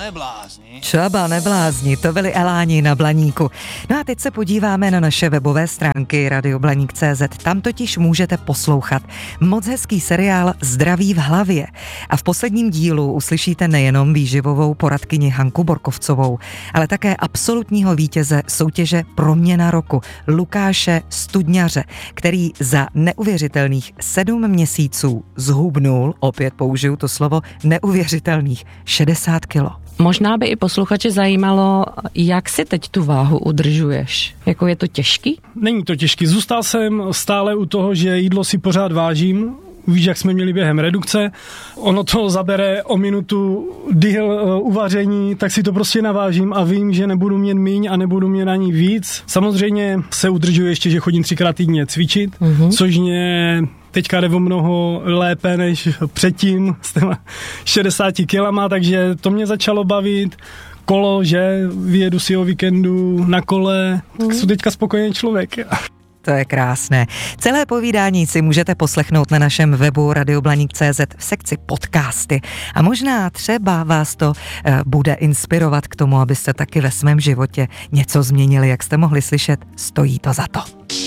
Čaba neblázni, to byli Eláni na Blaníku. No a teď se podíváme na naše webové stránky radioblaník.cz. Tam totiž můžete poslouchat moc hezký seriál Zdraví v hlavě. A v posledním dílu uslyšíte nejenom výživovou poradkyni Hanku Borkovcovou, ale také absolutního vítěze soutěže Proměna roku Lukáše Studňaře, který za neuvěřitelných 7 měsíců zhubnul, opět použiju to slovo, neuvěřitelných 60 kilo. Možná by i posluchače zajímalo, jak si teď tu váhu udržuješ. Jako je to těžký? Není to těžký. Zůstal jsem stále u toho, že jídlo si pořád vážím. Víš, jak jsme měli během redukce. Ono to zabere o minutu díl uvaření, tak si to prostě navážím a vím, že nebudu mít míň a nebudu mít ani víc. Samozřejmě se udržuji ještě, že chodím 3krát týdně cvičit, což mě teďka jde o mnoho lépe než předtím s těma 60 kilama, takže to mě začalo bavit. Kolo, že vyjedu si o víkendu na kole, tak jsem teďka spokojený člověk. To je krásné. Celé povídání si můžete poslechnout na našem webu radioblaník.cz v sekci podcasty. A možná třeba vás to bude inspirovat k tomu, abyste taky ve svém životě něco změnili. Jak jste mohli slyšet, stojí to za to.